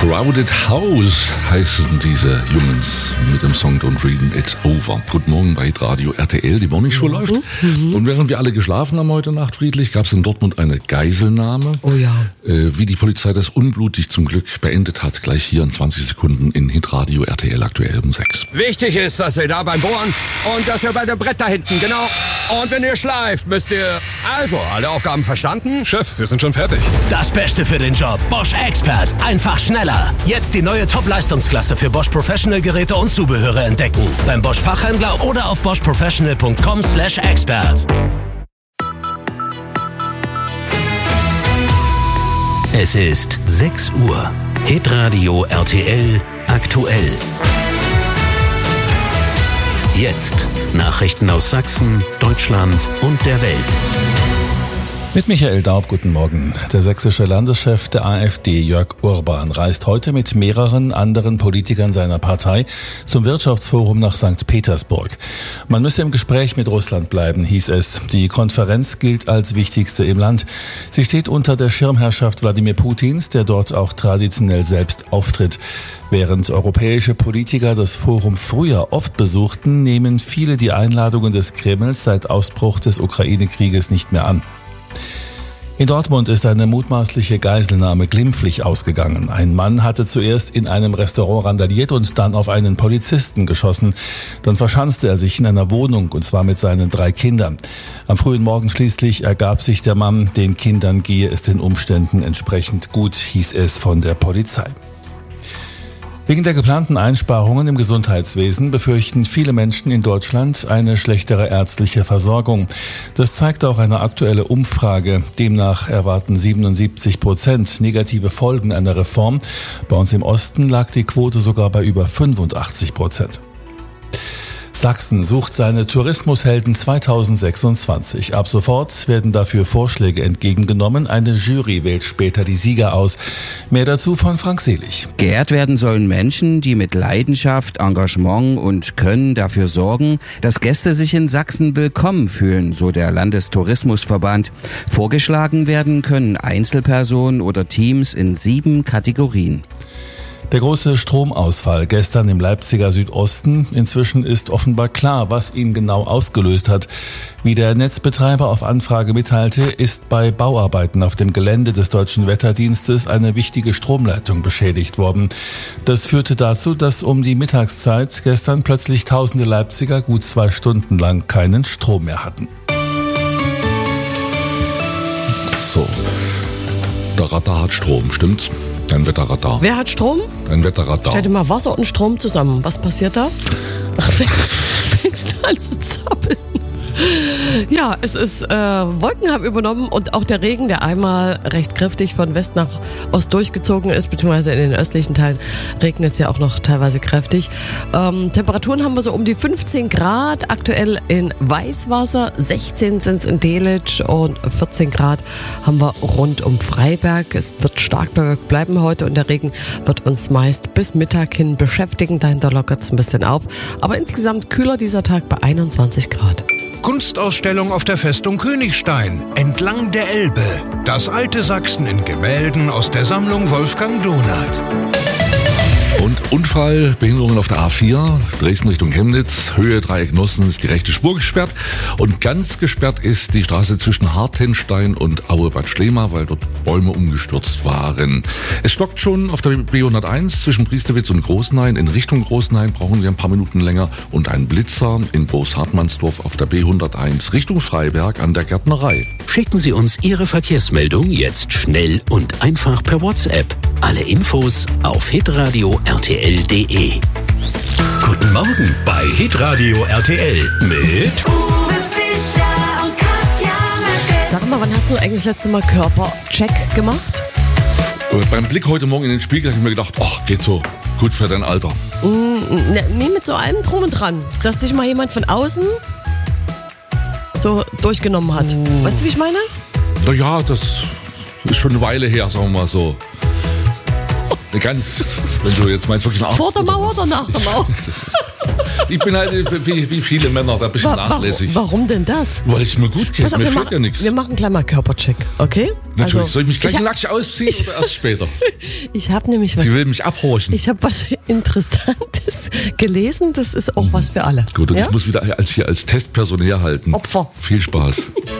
Crowded House heißen diese Jungs mit dem Song Don't Read It's Over. Guten Morgen bei Radio RTL, die Morning Show läuft. Und während wir alle geschlafen haben heute Nacht friedlich, gab es in Dortmund eine Geiselnahme. Oh ja. Wie die Polizei das unblutig zum Glück beendet hat, gleich hier in 20 Sekunden in Hitradio RTL aktuell um 6. Wichtig ist, dass ihr da beim Bohren und dass ihr bei dem Brett da hinten, genau. Und wenn ihr schleift, müsst ihr... Also, alle Aufgaben verstanden? Chef, wir sind schon fertig. Das Beste für den Job. Bosch Expert. Einfach schneller. Jetzt die neue Top-Leistungsklasse für Bosch Professional Geräte und Zubehöre entdecken. Beim Bosch Fachhändler oder auf boschprofessional.com/expert. Es ist 6 Uhr. Hitradio RTL aktuell. Jetzt Nachrichten aus Sachsen, Deutschland und der Welt. Mit Michael Daub, guten Morgen. Der sächsische Landeschef der AfD, Jörg Urban, reist heute mit mehreren anderen Politikern seiner Partei zum Wirtschaftsforum nach St. Petersburg. Man müsse im Gespräch mit Russland bleiben, hieß es. Die Konferenz gilt als wichtigste im Land. Sie steht unter der Schirmherrschaft Wladimir Putins, der dort auch traditionell selbst auftritt. Während europäische Politiker das Forum früher oft besuchten, nehmen viele die Einladungen des Kremls seit Ausbruch des Ukraine-Krieges nicht mehr an. In Dortmund ist eine mutmaßliche Geiselnahme glimpflich ausgegangen. Ein Mann hatte zuerst in einem Restaurant randaliert und dann auf einen Polizisten geschossen. Dann verschanzte er sich in einer Wohnung, und zwar mit seinen 3 Kindern. Am frühen Morgen schließlich ergab sich der Mann, den Kindern gehe es den Umständen entsprechend gut, hieß es von der Polizei. Wegen der geplanten Einsparungen im Gesundheitswesen befürchten viele Menschen in Deutschland eine schlechtere ärztliche Versorgung. Das zeigt auch eine aktuelle Umfrage. Demnach erwarten 77% negative Folgen einer Reform. Bei uns im Osten lag die Quote sogar bei über 85%. Sachsen sucht seine Tourismushelden 2026. Ab sofort werden dafür Vorschläge entgegengenommen. Eine Jury wählt später die Sieger aus. Mehr dazu von Frank Selig. Geehrt werden sollen Menschen, die mit Leidenschaft, Engagement und Können dafür sorgen, dass Gäste sich in Sachsen willkommen fühlen, so der Landestourismusverband. Vorgeschlagen werden können Einzelpersonen oder Teams in 7 Kategorien. Der große Stromausfall gestern im Leipziger Südosten. Inzwischen ist offenbar klar, was ihn genau ausgelöst hat. Wie der Netzbetreiber auf Anfrage mitteilte, ist bei Bauarbeiten auf dem Gelände des Deutschen Wetterdienstes eine wichtige Stromleitung beschädigt worden. Das führte dazu, dass um die Mittagszeit gestern plötzlich tausende Leipziger gut 2 Stunden lang keinen Strom mehr hatten. So, der Radar hat Strom, stimmt's? Dein Wetterradar. Wer hat Strom? Dein Wetterradar. Stell dir mal Wasser und Strom zusammen. Was passiert da? Fängst du an zu zappeln. Ja, es ist Wolken haben übernommen und auch der Regen, der einmal recht kräftig von West nach Ost durchgezogen ist, beziehungsweise in den östlichen Teilen regnet es ja auch noch teilweise kräftig. Temperaturen haben wir so um die 15 Grad, aktuell in Weißwasser, 16 sind es in Delitzsch und 14 Grad haben wir rund um Freiberg. Es wird stark bewölkt bleiben heute und der Regen wird uns meist bis Mittag hin beschäftigen. Dahinter lockert es ein bisschen auf, aber insgesamt kühler dieser Tag bei 21 Grad. Kunstausstellung auf der Festung Königstein, entlang der Elbe. Das alte Sachsen in Gemälden aus der Sammlung Wolfgang Donath. Und Unfall, Behinderungen auf der A4, Dresden Richtung Chemnitz, Höhe Dreieck Nossen ist die rechte Spur gesperrt. Und ganz gesperrt ist die Straße zwischen Hartenstein und Aue-Bad Schlema, weil dort Bäume umgestürzt waren. Es stockt schon auf der B101 zwischen Priesterwitz und Großenhain. In Richtung Großenhain brauchen Sie ein paar Minuten länger. Und ein Blitzer in Groß-Hartmannsdorf auf der B101 Richtung Freiberg an der Gärtnerei. Schicken Sie uns Ihre Verkehrsmeldung jetzt schnell und einfach per WhatsApp. Alle Infos auf hitradio RTL.de. Guten Morgen bei Hitradio RTL mit Uwe Fischer und Katja Merkel. Sag mal, wann hast du eigentlich das letzte Mal Körpercheck gemacht? Beim Blick heute Morgen in den Spiegel habe ich mir gedacht, ach, geht so, gut für dein Alter. Nee, mit so allem drum und dran, dass dich mal jemand von außen so durchgenommen hat. Weißt du, wie ich meine? Naja, das ist schon eine Weile her, sagen wir mal so. Ganz, wenn du jetzt meinst, wirklich einen Arzt. Vor der Mauer oder nach der Mauer? Ich bin halt wie viele Männer da ein bisschen nachlässig. Warum denn das? Weil ich mir gut kenne, Pass auf, mir fehlt ja nichts. Wir machen gleich mal Körpercheck, okay? Natürlich, Also, soll ich mich gleich nackig ausziehen oder erst später? Ich habe nämlich Sie will mich abhorchen. Ich habe was Interessantes gelesen, das ist auch was für alle. Gut, und ja? ich muss wieder als Testperson herhalten. Opfer. Viel Spaß.